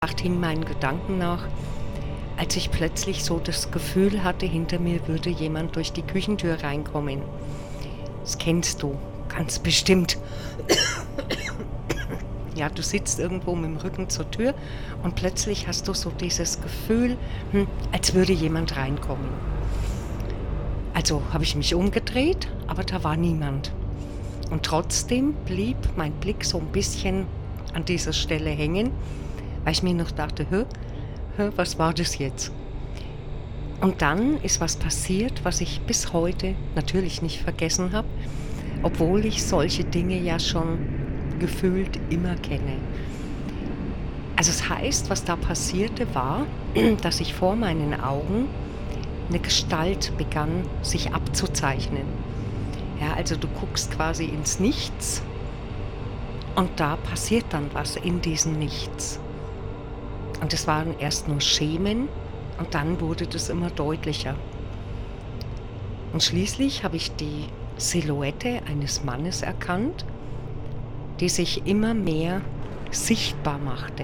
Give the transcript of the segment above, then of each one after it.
hing meinen Gedanken nach, als ich plötzlich so das Gefühl hatte, hinter mir würde jemand durch die Küchentür reinkommen. Das kennst du ganz bestimmt. Ja, du sitzt irgendwo mit dem Rücken zur Tür und plötzlich hast du so dieses Gefühl, als würde jemand reinkommen. Also habe ich mich umgedreht, aber da war niemand. Und trotzdem blieb mein Blick so ein bisschen an dieser Stelle hängen, weil ich mir noch dachte, was war das jetzt? Und dann ist was passiert, was ich bis heute natürlich nicht vergessen habe, obwohl ich solche Dinge ja schon gefühlt immer kenne. Also es heißt, was da passierte war, dass sich vor meinen Augen eine Gestalt begann, sich abzuzeichnen. Ja, also du guckst quasi ins Nichts und da passiert dann was in diesem Nichts. Und es waren erst nur Schemen und dann wurde das immer deutlicher. Und schließlich habe ich die Silhouette eines Mannes erkannt, die sich immer mehr sichtbar machte.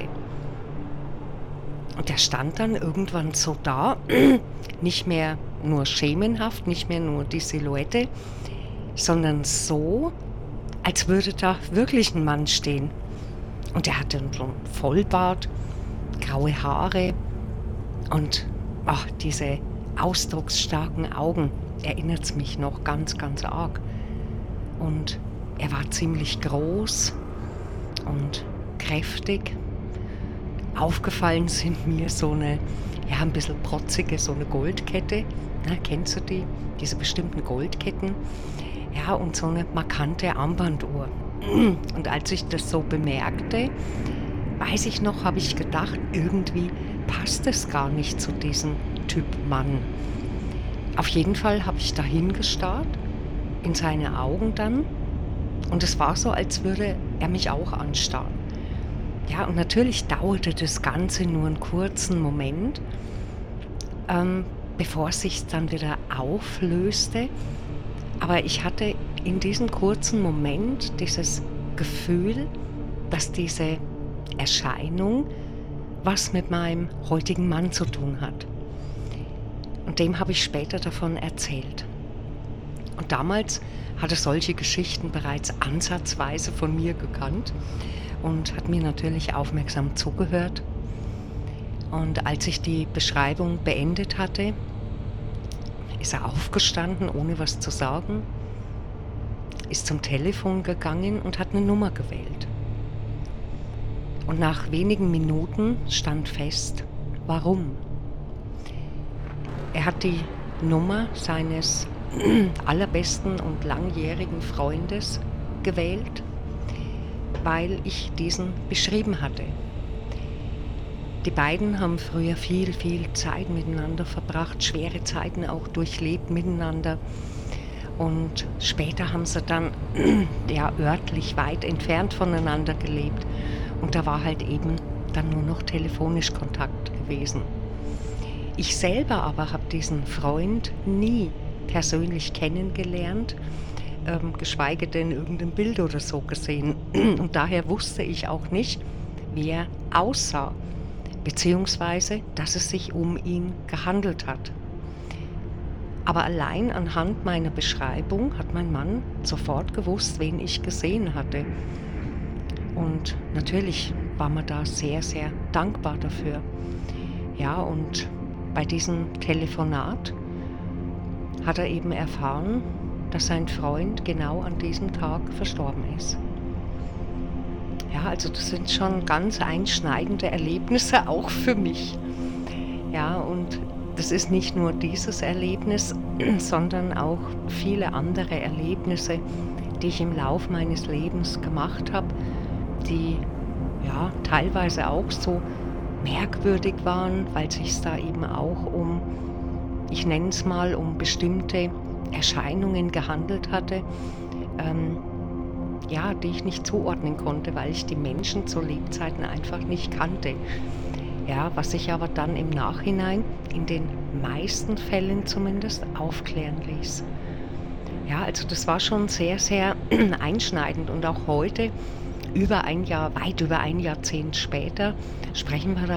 Und der stand dann irgendwann so da, nicht mehr nur schemenhaft, nicht mehr nur die Silhouette, sondern so, als würde da wirklich ein Mann stehen. Und er hatte so einen Vollbart, graue Haare und diese ausdrucksstarken Augen, erinnert es mich noch ganz, ganz arg. Und er war ziemlich groß und kräftig. Aufgefallen sind mir so eine, ein bisschen protzige, so eine Goldkette. Na, kennst du die? Diese bestimmten Goldketten. Ja, und so eine markante Armbanduhr. Und als ich das so bemerkte, weiß ich noch, habe ich gedacht, irgendwie passt es gar nicht zu diesem Typ Mann. Auf jeden Fall habe ich dahin gestarrt, in seine Augen dann, und es war so, als würde er mich auch anstarren. Ja, und natürlich dauerte das Ganze nur einen kurzen Moment, bevor es sich dann wieder auflöste. Aber ich hatte in diesem kurzen Moment dieses Gefühl, dass diese Erscheinung was mit meinem heutigen Mann zu tun hat. Und dem habe ich später davon erzählt. Und damals hat er solche Geschichten bereits ansatzweise von mir gekannt und hat mir natürlich aufmerksam zugehört. Und als ich die Beschreibung beendet hatte, ist er aufgestanden, ohne was zu sagen, ist zum Telefon gegangen und hat eine Nummer gewählt. Und nach wenigen Minuten stand fest, warum. Er hat die Nummer seines allerbesten und langjährigen Freundes gewählt, weil ich diesen beschrieben hatte. Die beiden haben früher viel, viel Zeit miteinander verbracht, schwere Zeiten auch durchlebt miteinander. Und später haben sie dann örtlich weit entfernt voneinander gelebt. Und da war halt eben dann nur noch telefonisch Kontakt gewesen. Ich selber aber habe diesen Freund nie persönlich kennengelernt, geschweige denn irgendein Bild oder so gesehen. Und daher wusste ich auch nicht, wie er aussah, beziehungsweise, dass es sich um ihn gehandelt hat. Aber allein anhand meiner Beschreibung hat mein Mann sofort gewusst, wen ich gesehen hatte. Und natürlich war man da sehr, sehr dankbar dafür. Ja, und bei diesem Telefonat hat er eben erfahren, dass sein Freund genau an diesem Tag verstorben ist. Ja, also das sind schon ganz einschneidende Erlebnisse auch für mich. Ja, und das ist nicht nur dieses Erlebnis, sondern auch viele andere Erlebnisse, die ich im Lauf meines Lebens gemacht habe, die teilweise auch so merkwürdig waren, weil es sich da eben auch um, ich nenne es mal, um bestimmte Erscheinungen gehandelt hatte, die ich nicht zuordnen konnte, weil ich die Menschen zu Lebzeiten einfach nicht kannte. Ja, was sich aber dann im Nachhinein, in den meisten Fällen zumindest, aufklären ließ. Ja, also das war schon sehr, sehr einschneidend und auch heute weit über ein Jahrzehnt später, sprechen wir